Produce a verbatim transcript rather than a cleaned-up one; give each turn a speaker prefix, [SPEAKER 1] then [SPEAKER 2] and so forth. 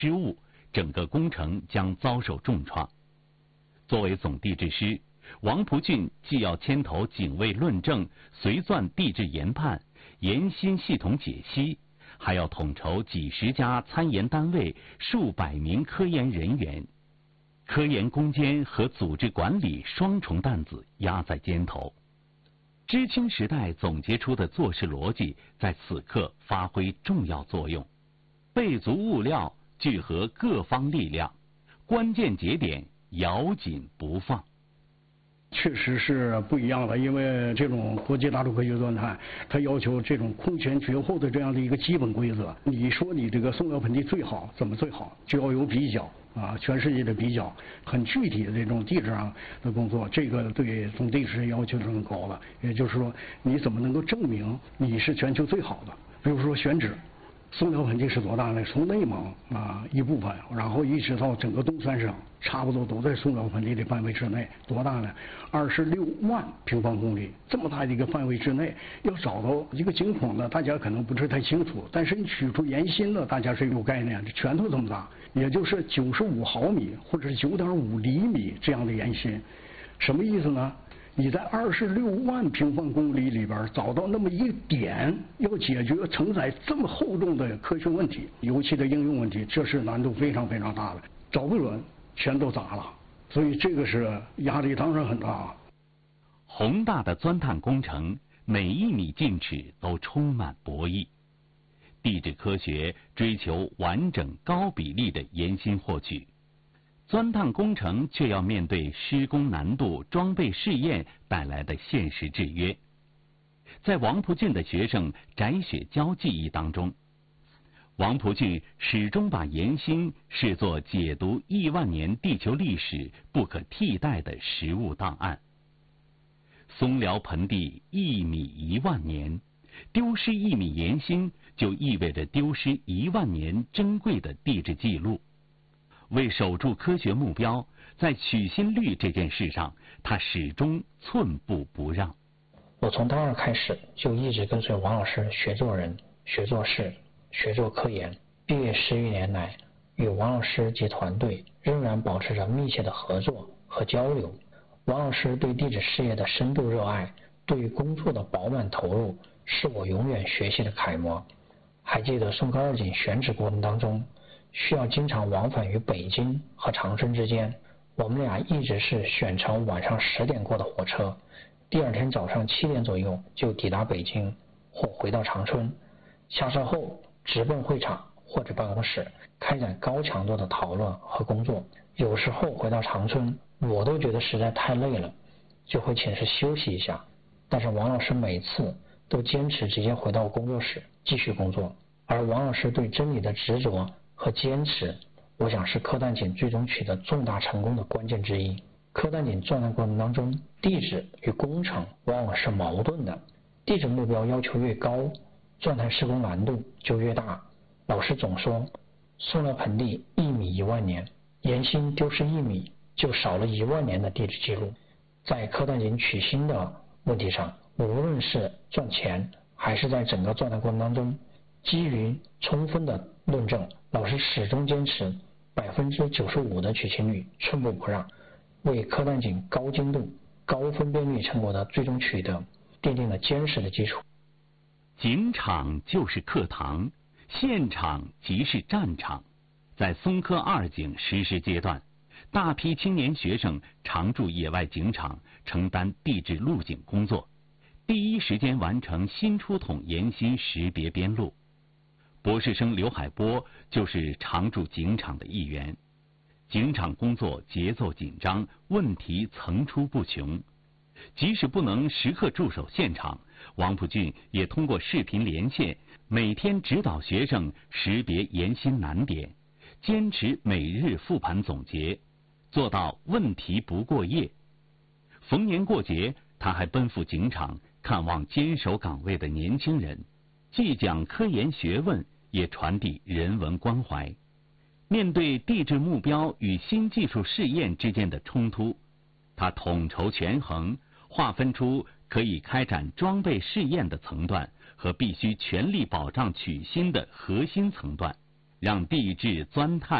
[SPEAKER 1] 失误，整个工程将遭受重创。作为总地质师，王蒲俊既要牵头警卫论证、随钻地质研判、研芯系统解析，还要统筹几十家参研单位、数百名科研人员，科研攻坚和组织管理双重担子压在肩头。知青时代总结出的做事逻辑，在此刻发挥重要作用，备足物料，聚合各方力量，关键节点咬紧不放。
[SPEAKER 2] 确实是不一样的，因为这种国际大陆科学钻探，它要求这种空前绝后的这样的一个基本规则。你说你这个松辽盆地最好，怎么最好？就要有比较啊，全世界的比较，很具体的这种地质上的工作，这个对总地质要求是很高的。也就是说，你怎么能够证明你是全球最好的？比如说选址。松辽盆地是多大呢？从内蒙啊一部分，然后一直到整个东三省，差不多都在松辽盆地的范围之内。多大呢？二十六万平方公里，这么大的一个范围之内，要找到一个井孔呢，大家可能不是太清楚，但是你取出岩芯呢，大家是有概念的，拳头这么大，也就是九十五毫米或者是九点五厘米这样的岩芯，什么意思呢？你在二十六万平方公里里边找到那么一点，要解决承载这么厚重的科学问题、油气的应用问题，这是难度非常非常大的。找不准，全都砸了，所以这个是压力当然很大。
[SPEAKER 1] 宏大的钻探工程，每一米进尺都充满博弈。地质科学追求完整高比例的岩芯获取。钻探工程却要面对施工难度、装备试验带来的现实制约。在王蒲俊的学生翟雪娇记忆当中，王蒲俊始终把岩芯视作解读亿万年地球历史不可替代的实物档案。松辽盆地一米一万年，丢失一米岩芯就意味着丢失一万年珍贵的地质记录。为守住科学目标，在取芯率这件事上，他始终寸步不让。
[SPEAKER 3] 我从大二开始就一直跟随王老师学做人、学做事、学做科研。毕业十余年来，与王老师及团队仍然保持着密切的合作和交流。王老师对地质事业的深度热爱，对于工作的饱满投入，是我永远学习的楷模。还记得松科二井选址过程当中，需要经常往返于北京和长春之间，我们俩一直是选乘晚上十点过的火车，第二天早上七点左右就抵达北京或回到长春，下车后直奔会场或者办公室，开展高强度的讨论和工作。有时候回到长春，我都觉得实在太累了，就回寝室休息一下，但是王老师每次都坚持直接回到工作室继续工作。而王老师对真理的执着和坚持，我想是柯淡井最终取得重大成功的关键之一。柯淡井钻探过程当中，地质与工程往往是矛盾的，地质目标要求越高，钻探施工难度就越大。老师总说，松辽盆地一米一万年，岩芯丢失一米就少了一万年的地质记录。在柯淡井取芯的问题上，无论是赚钱还是在整个钻探过程当中，基于充分的论证，老师始终坚持百分之九十五的取芯率，寸步不让，为柯淡井高精度、高分辨率成果的最终取得奠定了坚实的基础。
[SPEAKER 1] 井场就是课堂，现场即是战场。在松科二井实施阶段，大批青年学生常驻野外井场，承担地质录井工作，第一时间完成新出筒岩芯识别编录。博士生刘海波就是常驻井场的一员。井场工作节奏紧张，问题层出不穷。即使不能时刻驻守现场，王蒲俊也通过视频连线，每天指导学生识别岩芯难点，坚持每日复盘总结，做到问题不过夜。逢年过节，他还奔赴井场看望坚守岗位的年轻人，既讲科研学问，也传递人文关怀。面对地质目标与新技术试验之间的冲突，他统筹权衡，划分出可以开展装备试验的层段和必须全力保障取芯的核心层段， 让地质钻探